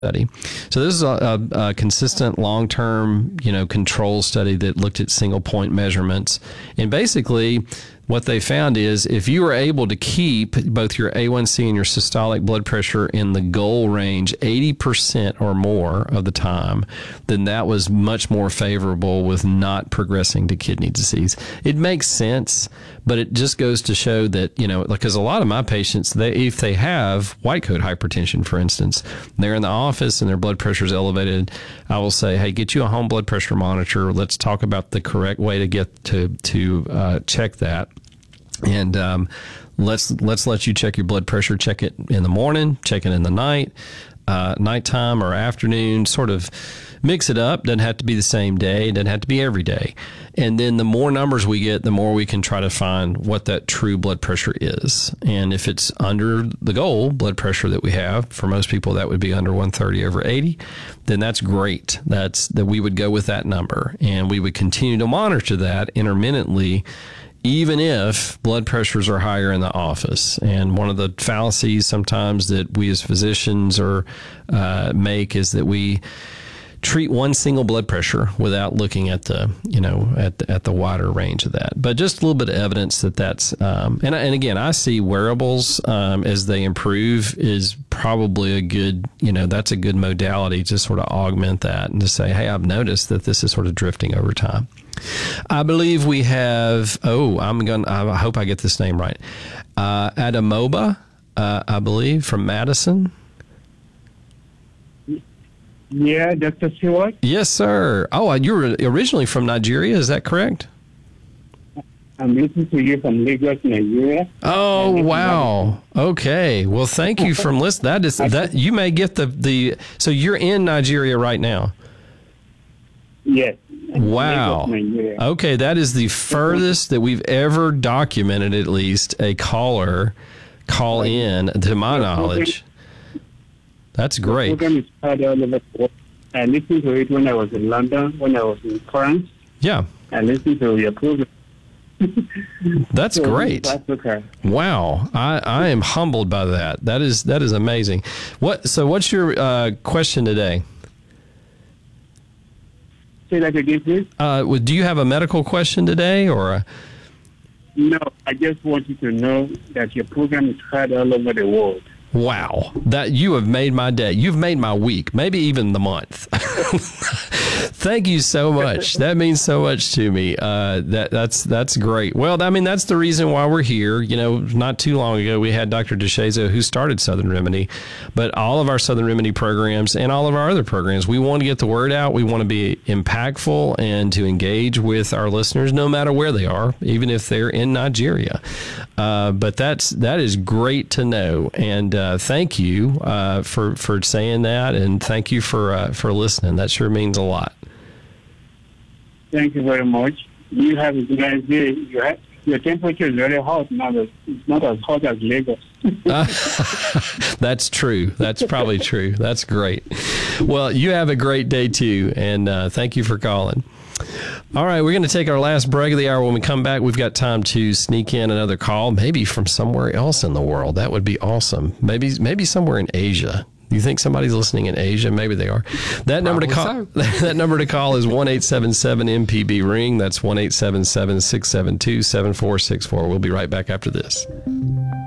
study. So this is a consistent long-term, control study that looked at single point measurements. And basically what they found is if you were able to keep both your A1C and your systolic blood pressure in the goal range 80% or more of the time, then that was much more favorable with not progressing to kidney disease. It makes sense, but it just goes to show that, because a lot of my patients, if they have white coat hypertension, for instance, they're in the office and their blood pressure is elevated, I will say, hey, get you a home blood pressure monitor. Let's talk about the correct way to get to check that. And let's let you check your blood pressure. Check it in the morning, check it in the nighttime or afternoon, sort of mix it up. Doesn't have to be the same day. Doesn't have to be every day. And then the more numbers we get, the more we can try to find what that true blood pressure is. And if it's under the goal blood pressure that we have, for most people that would be under 130/80, then that's great. That we would go with that number, and we would continue to monitor that intermittently, even if blood pressures are higher in the office. And one of the fallacies sometimes that we as physicians make is that we treat one single blood pressure without looking at the at the wider range of that. But just a little bit of evidence that's and again, I see wearables as they improve is probably a good, that's a good modality to sort of augment that and to say, hey, I've noticed that this is sort of drifting over time. I believe we have, I hope I get this name right. Adamoba, I believe, from Madison. Yeah, Dr. Stewart? Yes, sir. Oh, you were originally from Nigeria, is that correct? I'm listening to you from Lagos, Nigeria. Oh, wow. Okay. Well, thank you for listening. That you may get so you're in Nigeria right now. Yes. Wow. Okay, that is the furthest that we've ever documented, at least, a call in, to my knowledge. That's great. The program is heard all over the world. I listened to it when I was in London, when I was in France. Yeah. I listened to your program. That's great. That's okay. Wow. I am humbled by that. That is amazing. What's your question today? Say that again, please. Do you have a medical question today, or? No, I just want you to know that your program is heard all over the world. Wow, that you have made my day. You've made my week, maybe even the month. Thank you so much. That means so much to me. That's great. Well, I mean, that's the reason why we're here. Not too long ago, we had Dr. DeShazo, who started Southern Remedy, but all of our Southern Remedy programs and all of our other programs, we want to get the word out. We want to be impactful and to engage with our listeners, no matter where they are, even if they're in Nigeria. But that is great to know. And thank you for saying that, and thank you for listening. That sure means a lot. Thank you very much. You have a nice day. Your temperature is very hot now. It's not as hot as Lagos. That's true. That's probably true. That's great. Well, you have a great day too, and thank you for calling. All right, we're going to take our last break of the hour. When we come back, we've got time to sneak in another call, maybe from somewhere else in the world. That would be awesome. Maybe somewhere in Asia. You think somebody's listening in Asia? Maybe they are. That number to call. That number to call is 1-877-MPB-RING. That's 1-877-672-7464. We'll be right back after this.